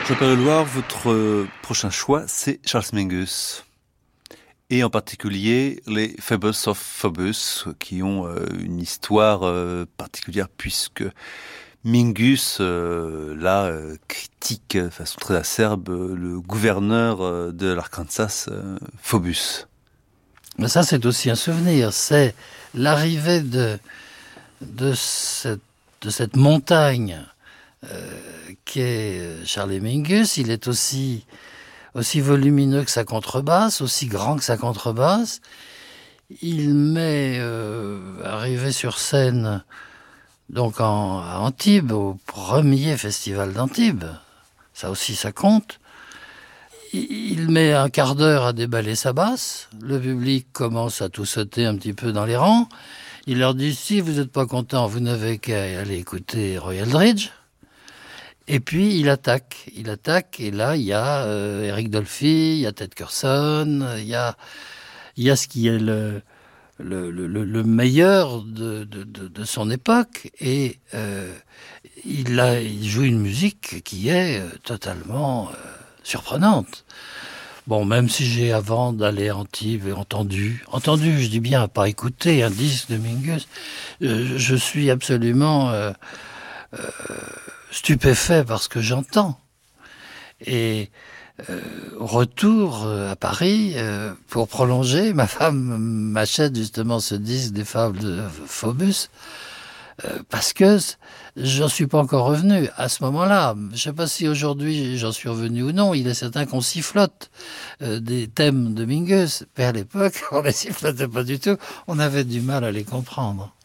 Jean-Pierre Leloir, votre prochain choix, c'est Charles Mingus. Et en particulier les Fables of Phobos, qui ont une histoire particulière, puisque Mingus, critique de façon très acerbe le gouverneur de l'Arkansas, Phobos. Mais ça, c'est aussi un souvenir. C'est l'arrivée de cette montagne qu'est Charlie Mingus. Il est aussi volumineux que sa contrebasse, aussi grand que sa contrebasse. Il m'est arrivé sur scène donc à Antibes, au premier festival d'Antibes. Ça aussi, ça compte. Il met un quart d'heure à déballer sa basse. Le public commence à tout sauter un petit peu dans les rangs. Il leur dit, si vous n'êtes pas content, vous n'avez qu'à aller écouter Roy Eldridge. Et puis, il attaque. Et là, il y a Eric Dolphy, il y a Ted Curson, il y a ce qui est le meilleur de son époque. Et il joue une musique qui est totalement surprenante. Bon, même si j'ai, avant d'aller à Antibes, entendu, je dis bien, pas écouté un disque de Mingus, je suis absolument stupéfait par ce que j'entends. Et au retour à Paris, pour prolonger, ma femme m'achète justement ce disque des Fables de Phobos, parce que j'en suis pas encore revenu à ce moment-là. Je sais pas si aujourd'hui j'en suis revenu ou non. Il est certain qu'on sifflote des thèmes de Mingus, mais à l'époque, on les sifflotait pas du tout. On avait du mal à les comprendre.